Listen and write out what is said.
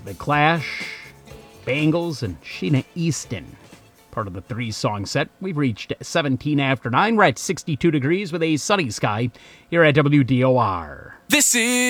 The Clash, Bangles, and Sheena Easton. Part of the 3-song set. We've reached 17 after 9. We're at 62 degrees with a sunny sky here at WDOR. This is